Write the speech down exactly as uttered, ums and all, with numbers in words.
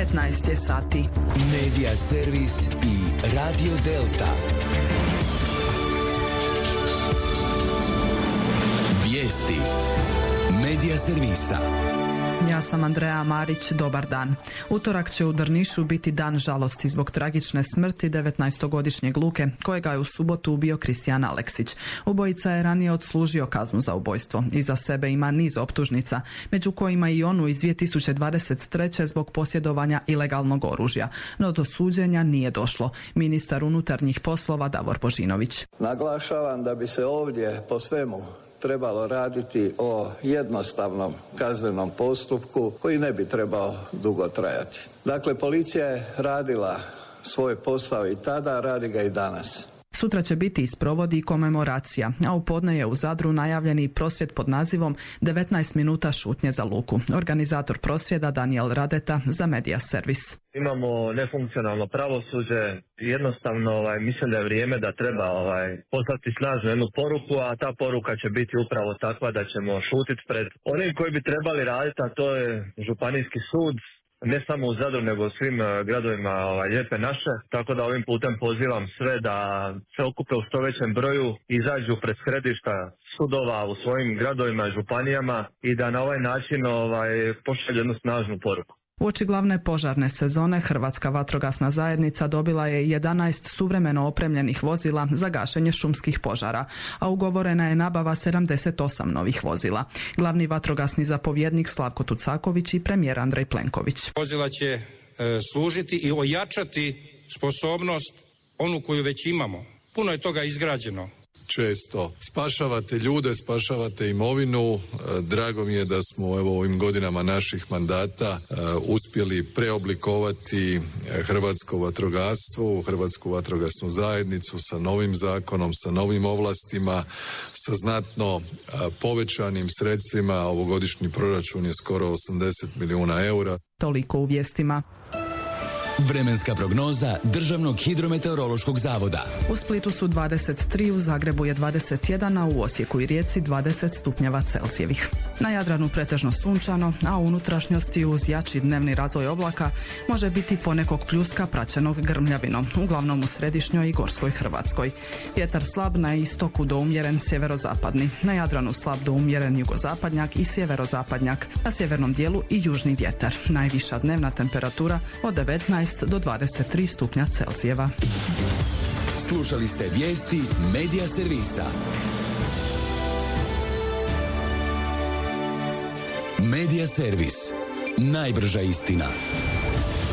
petnaest je sati. Medija servis i Radio Delta. Vijesti Medija servisa. Ja sam Andreja Marić, dobar dan. Utorak će u Drnišu biti dan žalosti zbog tragične smrti devetnaestogodišnjeg Luke, kojega je u subotu ubio Kristijan Aleksić. Ubojica je ranije odslužio kaznu za ubojstvo. Iza sebe ima niz optužnica, među kojima i onu iz dvije tisuće dvadeset treće zbog posjedovanja ilegalnog oružja. No do suđenja nije došlo. Ministar unutarnjih poslova Davor Božinović. Naglašavam da bi se ovdje po svemu trebalo raditi o jednostavnom kaznenom postupku koji ne bi trebao dugo trajati. Dakle, policija je radila svoj posao i tada, radi ga i danas. Sutra će biti i sprovodi i komemoracija, a u podne je u Zadru najavljeni prosvjed pod nazivom devetnaest minuta šutnje za Luku. Organizator prosvjeda Daniel Radeta za Medija servis. Imamo nefunkcionalno pravosuđe, jednostavno ovaj, mislim da je vrijeme da treba ovaj, poslati snažnu jednu poruku, a ta poruka će biti upravo takva da ćemo šutiti pred onim koji bi trebali raditi, a to je Županijski sud. Ne samo u Zadru, nego u svim gradovima ovaj, lijepe naše. Tako da ovim putem pozivam sve da se okupe u što većem broju, izađu pred središta sudova u svojim gradovima i županijama i da na ovaj način ovaj, pošalju jednu snažnu poruku. Uoči glavne požarne sezone Hrvatska vatrogasna zajednica dobila je jedanaest suvremeno opremljenih vozila za gašenje šumskih požara, a ugovorena je nabava sedamdeset osam novih vozila. Glavni vatrogasni zapovjednik Slavko Tucaković i premijer Andrej Plenković. Vozila će e, služiti i ojačati sposobnost onu koju već imamo. Puno je toga izgrađeno. Često spašavate ljude, spašavate imovinu. Drago mi je da smo evo ovim godinama naših mandata uh, uspjeli preoblikovati hrvatsko vatrogastvo, Hrvatsku vatrogasnu zajednicu sa novim zakonom, sa novim ovlastima, sa znatno uh, povećanim sredstvima. Ovogodišnji proračun je skoro osamdeset milijuna eura. Toliko u vijestima. Vremenska prognoza Državnog hidrometeorološkog zavoda. U Splitu su dvadeset tri, u Zagrebu je dvadeset jedan, a u Osijeku i Rijeci dvadeset stupnjeva Celzijevih. Na Jadranu pretežno sunčano, a u unutrašnjosti uz jači dnevni razvoj oblaka može biti ponekog pljuska praćenog grmljavinom, uglavnom u središnjoj i gorskoj Hrvatskoj. Vjetar slab na istoku do umjeren sjeverozapadni, na Jadranu slab do umjeren jugozapadnjak i sjeverozapadnjak, na sjevernom dijelu i južni vjetar. Najviša dnevna temperatura od devetnaest do dvadeset tri stupnja Celzijeva. Slušali ste vijesti Medija servisa. Medija servis. Najbrža istina.